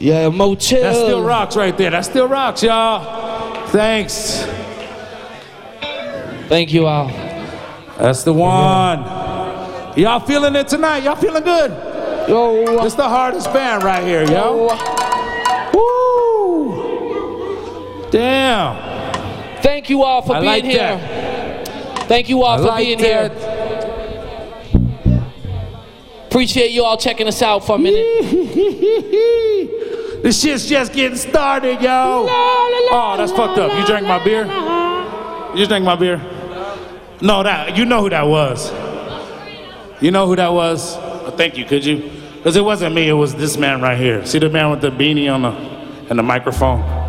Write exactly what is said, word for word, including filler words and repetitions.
Yeah, motel. That still rocks right there. That still rocks, y'all. Thanks. Thank you all. That's the one. Y'all feeling it tonight? Y'all feeling good? Yo. It's the hardest band right here, yo. Woo. Damn. Thank you all for I being like here. that. Thank you all I for like being that. here. Appreciate you all checking us out for a minute. This shit's just getting started, yo. Oh, that's fucked up. You drank my beer? You drank my beer? No, that you know who that was. You know who that was? Oh, thank you, could you? Because it wasn't me, it was this man right here. See the man with the beanie on the and the microphone?